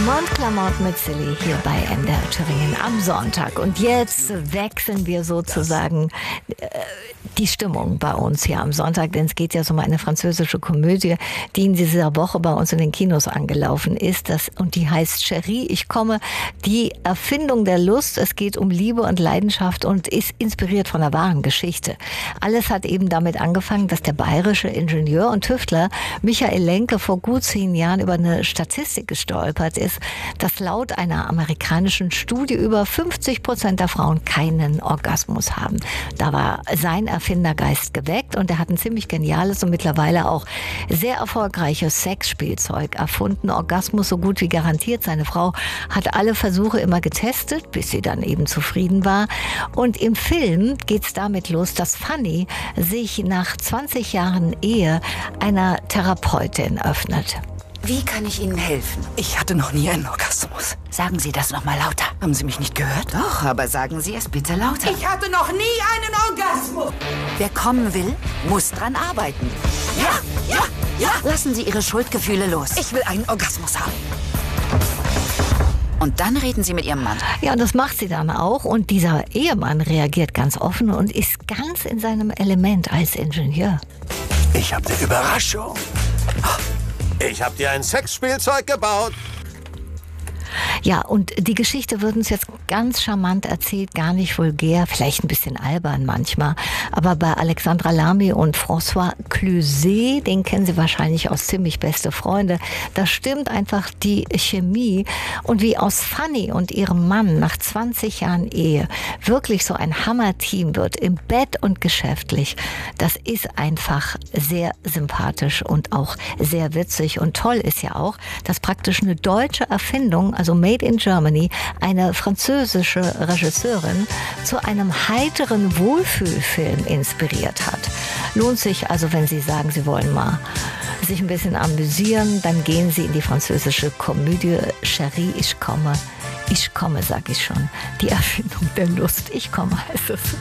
Mundklamotten mit Silly hier bei MDR Thüringen am Sonntag. Und jetzt wechseln wir sozusagen die Stimmung bei uns hier am Sonntag, denn es geht ja so um eine französische Komödie, die in dieser Woche bei uns in den Kinos angelaufen ist. Und die heißt Chérie, ich komme, die Erfindung der Lust. Es geht um Liebe und Leidenschaft und ist inspiriert von einer wahren Geschichte. Alles hat eben damit angefangen, dass der bayerische Ingenieur und Tüftler Michael Lenke vor gut 10 Jahren über eine Statistik gestolpert ist, dass laut einer amerikanischen Studie über 50% der Frauen keinen Orgasmus haben. Da war sein Erfindergeist geweckt und er hat ein ziemlich geniales und mittlerweile auch sehr erfolgreiches Sexspielzeug erfunden. Orgasmus so gut wie garantiert. Seine Frau hat alle Versuche immer getestet, bis sie dann eben zufrieden war. Und im Film geht's damit los, dass Fanny sich nach 20 Jahren Ehe einer Therapeutin öffnet. Wie kann ich Ihnen helfen? Ich hatte noch nie einen Orgasmus. Sagen Sie das noch mal lauter. Haben Sie mich nicht gehört? Doch, aber sagen Sie es bitte lauter. Ich hatte noch nie einen Orgasmus. Wer kommen will, muss dran arbeiten. Ja. Lassen Sie Ihre Schuldgefühle los. Ich will einen Orgasmus haben. Und dann reden Sie mit Ihrem Mann. Ja, und das macht sie dann auch. Und dieser Ehemann reagiert ganz offen und ist ganz in seinem Element als Ingenieur. Ich habe eine Überraschung. Ich habe dir ein Sexspielzeug gebaut. Ja, und die Geschichte wird uns jetzt ganz charmant erzählt, gar nicht vulgär, vielleicht ein bisschen albern manchmal. Aber bei Alexandra Lamy und François Cluzet, den kennen Sie wahrscheinlich aus Ziemlich beste Freunde, da stimmt einfach die Chemie. Und wie aus Fanny und ihrem Mann nach 20 Jahren Ehe wirklich so ein Hammerteam wird, im Bett und geschäftlich, das ist einfach sehr sympathisch und auch sehr witzig. Und toll ist ja auch, dass praktisch eine deutsche Erfindung, also Made in Germany, eine französische Regisseurin zu einem heiteren Wohlfühlfilm inspiriert hat. Lohnt sich also, wenn Sie sagen, Sie wollen mal sich ein bisschen amüsieren, dann gehen Sie in die französische Komödie Chérie, ich komme, sag ich schon. Die Erfindung der Lust, ich komme heißt es.